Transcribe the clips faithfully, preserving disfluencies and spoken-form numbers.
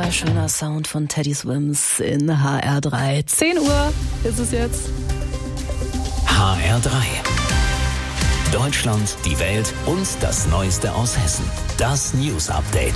Total schöner Sound von Teddy Swims in H R drei. zehn Uhr ist es jetzt. H R drei. Deutschland, die Welt und das Neueste aus Hessen. Das News Update.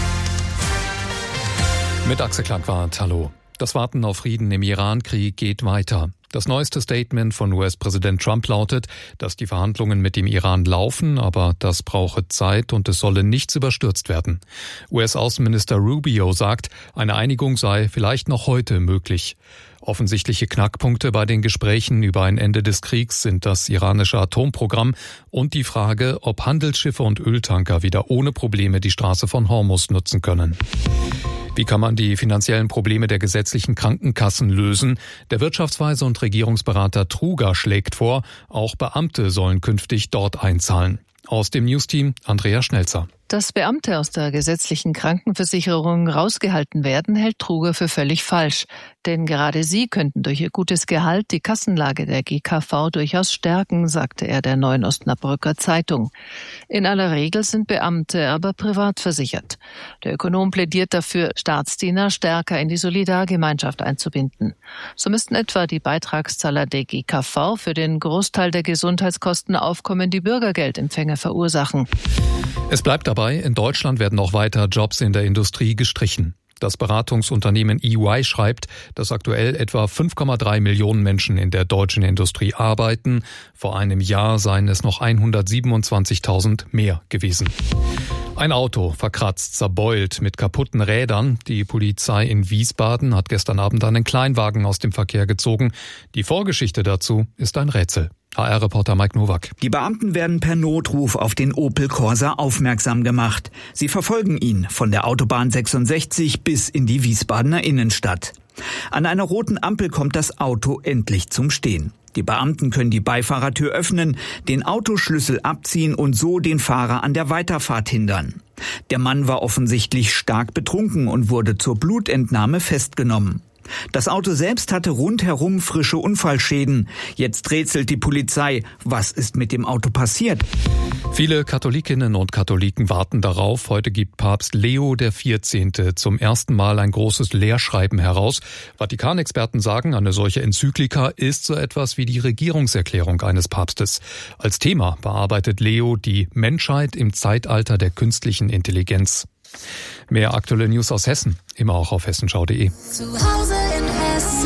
Mit Axel Klangwart, hallo. Das Warten auf Frieden im Iran-Krieg geht weiter. Das neueste Statement von U S-Präsident Trump lautet, dass die Verhandlungen mit dem Iran laufen, aber das brauche Zeit und es solle nichts überstürzt werden. U S-Außenminister Rubio sagt, eine Einigung sei vielleicht noch heute möglich. Offensichtliche Knackpunkte bei den Gesprächen über ein Ende des Kriegs sind das iranische Atomprogramm und die Frage, ob Handelsschiffe und Öltanker wieder ohne Probleme die Straße von Hormuz nutzen können. Wie kann man die finanziellen Probleme der gesetzlichen Krankenkassen lösen? Der Wirtschaftsweise und Regierungsberater Truger schlägt vor, auch Beamte sollen künftig dort einzahlen. Aus dem Newsteam Andrea Schnelzer. Dass Beamte aus der gesetzlichen Krankenversicherung rausgehalten werden, hält Truger für völlig falsch. Denn gerade sie könnten durch ihr gutes Gehalt die Kassenlage der G K V durchaus stärken, sagte er der Neuen Osnabrücker Zeitung. In aller Regel sind Beamte aber privat versichert. Der Ökonom plädiert dafür, Staatsdiener stärker in die Solidargemeinschaft einzubinden. So müssten etwa die Beitragszahler der G K V für den Großteil der Gesundheitskosten aufkommen, die Bürgergeldempfänger verursachen. Es bleibt dabei, in Deutschland werden noch weiter Jobs in der Industrie gestrichen. Das Beratungsunternehmen E Y schreibt, dass aktuell etwa fünf Komma drei Millionen Menschen in der deutschen Industrie arbeiten. Vor einem Jahr seien es noch hundertsiebenundzwanzigtausend mehr gewesen. Ein Auto verkratzt, zerbeult mit kaputten Rädern. Die Polizei in Wiesbaden hat gestern Abend einen Kleinwagen aus dem Verkehr gezogen. Die Vorgeschichte dazu ist ein Rätsel. H R-Reporter Mike Nowak. Die Beamten werden per Notruf auf den Opel Corsa aufmerksam gemacht. Sie verfolgen ihn von der Autobahn sechsundsechzig bis in die Wiesbadener Innenstadt. An einer roten Ampel kommt das Auto endlich zum Stehen. Die Beamten können die Beifahrertür öffnen, den Autoschlüssel abziehen und so den Fahrer an der Weiterfahrt hindern. Der Mann war offensichtlich stark betrunken und wurde zur Blutentnahme festgenommen. Das Auto selbst hatte rundherum frische Unfallschäden. Jetzt rätselt die Polizei, was ist mit dem Auto passiert? Viele Katholikinnen und Katholiken warten darauf. Heute gibt Papst Leo der vierzehnte zum ersten Mal ein großes Lehrschreiben heraus. Vatikanexperten sagen, eine solche Enzyklika ist so etwas wie die Regierungserklärung eines Papstes. Als Thema bearbeitet Leo die Menschheit im Zeitalter der künstlichen Intelligenz. Mehr aktuelle News aus Hessen, immer auch auf hessenschau punkt de. Zu Hause in Hessen.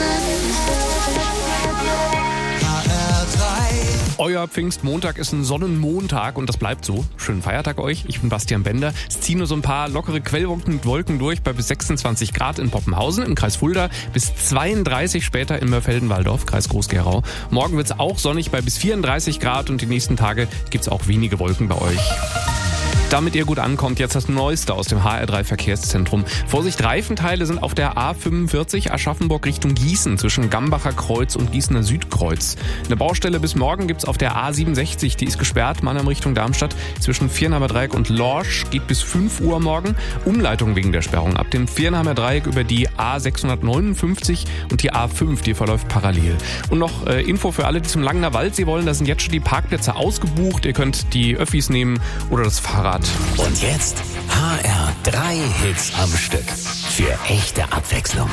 H R drei. Euer Pfingstmontag ist ein Sonnenmontag und das bleibt so. Schönen Feiertag euch. Ich bin Bastian Bender. Es ziehen nur so ein paar lockere Quellwolken mit Wolken durch bei bis sechsundzwanzig Grad in Poppenhausen im Kreis Fulda, bis zweiunddreißig später in Mörfelden-Walldorf, Kreis Groß-Gerau. Morgen wird es auch sonnig bei bis vierunddreißig Grad und die nächsten Tage gibt es auch wenige Wolken bei euch. Damit ihr gut ankommt, jetzt das Neueste aus dem H R drei Verkehrszentrum. Vorsicht, Reifenteile sind auf der A fünfundvierzig Aschaffenburg Richtung Gießen zwischen Gambacher Kreuz und Gießener Südkreuz. Eine Baustelle bis morgen gibt's auf der A siebenundsechzig, die ist gesperrt, Mannheim Richtung Darmstadt. Zwischen Viernheimer Dreieck und Lorsch geht bis fünf Uhr morgen. Umleitung wegen der Sperrung ab dem Viernheimer Dreieck über die A sechshundertneunundfünfzig und die A fünf, die verläuft parallel. Und noch äh, Info für alle, die zum Langener Waldsee wollen, da sind jetzt schon die Parkplätze ausgebucht. Ihr könnt die Öffis nehmen oder das Fahrrad. Und jetzt H R drei Hits am Stück. Für echte Abwechslung.